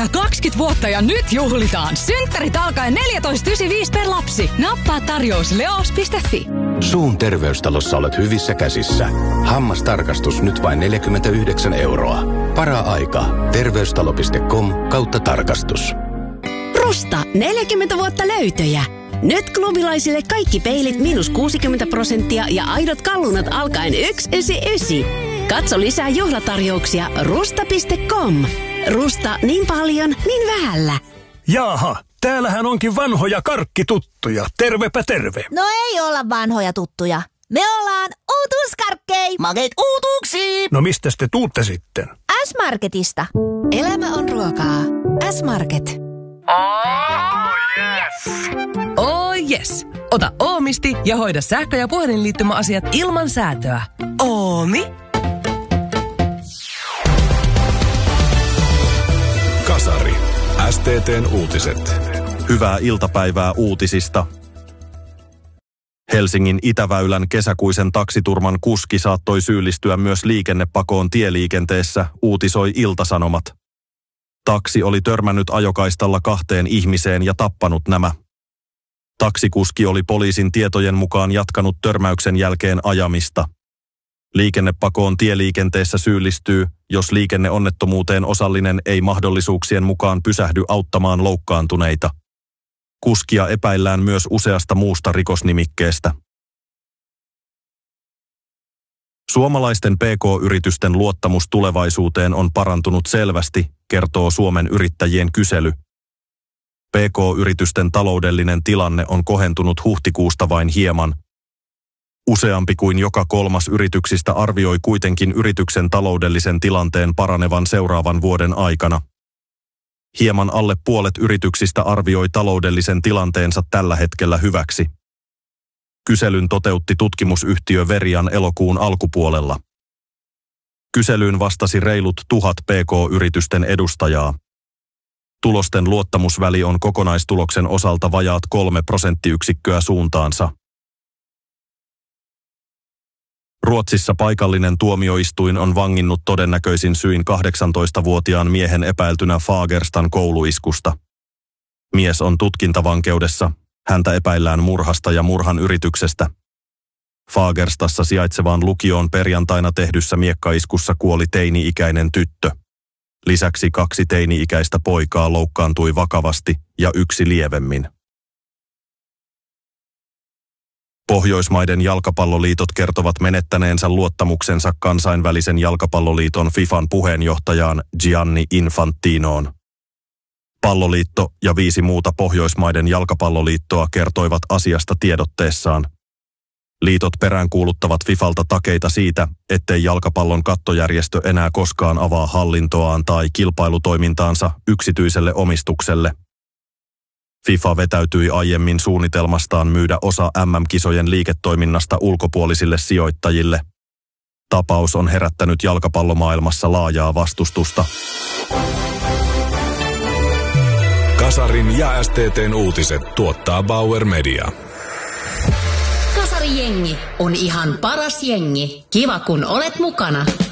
täyttää 20 vuotta ja nyt juhlitaan. Synttärit alkaen 14,95 per lapsi. Nappaa tarjous leos.fi. Suun terveystalossa olet hyvissä käsissä. Hammastarkastus nyt vain 49 €. Para-aika. Terveystalo.com/tarkastus. Rusta, 40 vuotta löytöjä. Nyt klubilaisille kaikki peilit -60% ja aidot kallunat alkaen 199. Katso lisää juhlatarjouksia rusta.com. Rusta, niin paljon, niin vähällä. Jaaha, täällähän onkin vanhoja karkkituttuja. Tervepä terve. No ei olla vanhoja tuttuja. Me ollaan uutuuskarkkei. Makeet uutuuksiin. No mistäs te tuutte sitten? S-Marketista. Elämä on ruokaa. S-Market. Oh yes! Ota Oomisti ja hoida sähkö- ja puhelinliittymäasiat ilman säätöä. Oomi? Kasari. STT:n uutiset. Hyvää iltapäivää uutisista. Helsingin Itäväylän kesäkuisen taksiturman kuski saattoi syyllistyä myös liikennepakoon tieliikenteessä, uutisoi Ilta-Sanomat. Taksi oli törmännyt ajokaistalla 2 ihmiseen ja tappanut nämä. Taksikuski oli poliisin tietojen mukaan jatkanut törmäyksen jälkeen ajamista. Liikennepakoon tieliikenteessä syyllistyy, jos liikenneonnettomuuteen osallinen ei mahdollisuuksien mukaan pysähdy auttamaan loukkaantuneita. Kuskia epäillään myös useasta muusta rikosnimikkeestä. Suomalaisten PK-yritysten luottamus tulevaisuuteen on parantunut selvästi, kertoo Suomen Yrittäjien kysely. PK-yritysten taloudellinen tilanne on kohentunut huhtikuusta vain hieman. Useampi kuin joka 3. yrityksistä arvioi kuitenkin yrityksen taloudellisen tilanteen paranevan seuraavan vuoden aikana. Hieman alle puolet yrityksistä arvioi taloudellisen tilanteensa tällä hetkellä hyväksi. Kyselyn toteutti tutkimusyhtiö Verian elokuun alkupuolella. Kyselyyn vastasi reilut 1000 PK-yritysten edustajaa. Tulosten luottamusväli on kokonaistuloksen osalta vajaat 3 prosenttiyksikköä suuntaansa. Ruotsissa paikallinen tuomioistuin on vanginnut todennäköisin syin 18-vuotiaan miehen epäiltynä Fagerstan kouluiskusta. Mies on tutkintavankeudessa, häntä epäillään murhasta ja murhan yrityksestä. Fagerstassa sijaitsevaan lukioon perjantaina tehdyssä miekkaiskussa kuoli teini-ikäinen tyttö. Lisäksi 2 teini-ikäistä poikaa loukkaantui vakavasti ja 1 lievemmin. Pohjoismaiden jalkapalloliitot kertovat menettäneensä luottamuksensa kansainvälisen jalkapalloliiton FIFAn puheenjohtajaan Gianni Infantinoon. Palloliitto ja 5 muuta Pohjoismaiden jalkapalloliittoa kertoivat asiasta tiedotteessaan. Liitot peräänkuuluttavat FIFalta takeita siitä, ettei jalkapallon kattojärjestö enää koskaan avaa hallintoaan tai kilpailutoimintaansa yksityiselle omistukselle. FIFA vetäytyi aiemmin suunnitelmastaan myydä osa MM-kisojen liiketoiminnasta ulkopuolisille sijoittajille. Tapaus on herättänyt jalkapallomaailmassa laajaa vastustusta. Kasarin ja STT:n uutiset tuottaa Bauer Media. Kasarijengi on ihan paras jengi. Kiva kun olet mukana.